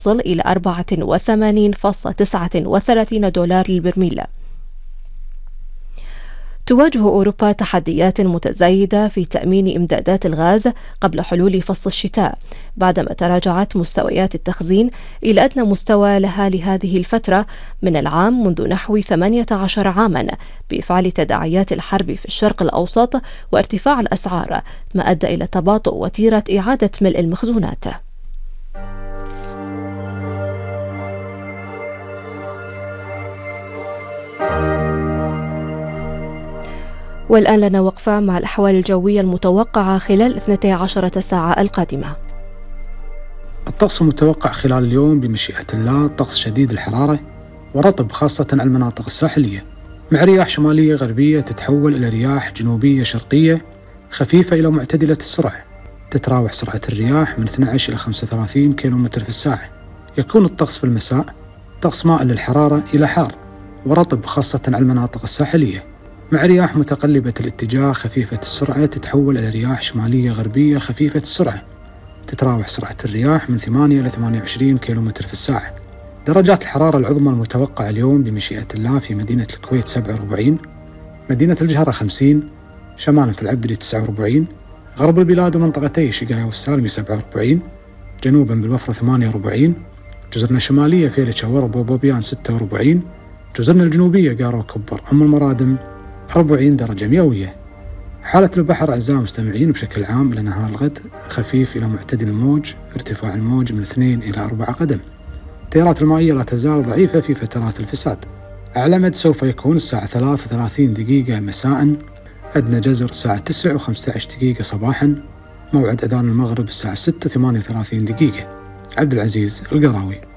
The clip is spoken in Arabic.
تصل إلى 84.39 دولار للبرميل. تواجه أوروبا تحديات متزايدة في تأمين إمدادات الغاز قبل حلول فصل الشتاء، بعدما تراجعت مستويات التخزين إلى أدنى مستوى لها لهذه الفترة من العام منذ نحو 18 عاما، بإفعال تداعيات الحرب في الشرق الأوسط وارتفاع الأسعار، ما أدى إلى تباطؤ وتيرة إعادة ملء المخزونات. والآن لنا وقفة مع الأحوال الجوية المتوقعة خلال 12 ساعة القادمة. الطقس المتوقع خلال اليوم بمشيئة الله طقس شديد الحرارة ورطب خاصة على المناطق الساحلية، مع رياح شمالية غربية تتحول إلى رياح جنوبية شرقية خفيفة إلى معتدلة السرعة، تتراوح سرعة الرياح من 12 إلى 35 كيلومتر في الساعة. يكون الطقس في المساء طقس مائل للحرارة إلى حار ورطب خاصة على المناطق الساحلية، مع رياح متقلبة الاتجاه خفيفة السرعة تتحول إلى رياح شمالية غربية خفيفة السرعة، تتراوح سرعة الرياح من 8 إلى 28 كيلومتر في الساعة. درجات الحرارة العظمى المتوقعة اليوم بمشيئة الله في مدينة الكويت 47، مدينة الجهرة 50، شمالا في العبدلي 49، غرب البلاد ومنطقتي شقايا والسالمي 47، جنوبا بالوفرة 48، جزرنا الشمالية فيلة شاور وبوبيان 46، جزرنا الجنوبية قارة وكبر أم المرادم 40 درجة مئوية. حالة البحر أعزائي المستمعين بشكل عام إلى نهار الغد خفيف إلى معتدل الموج، ارتفاع الموج من 2 إلى 4 قدم. التيارات المائية لا تزال ضعيفة في فترات الفساد. أعلى مد سوف يكون الساعة 33 دقيقة مساء، أدنى جزر الساعة 9 و15 دقيقة صباحا، موعد أذان المغرب الساعة 6 و38 دقيقة. عبد العزيز القراوي.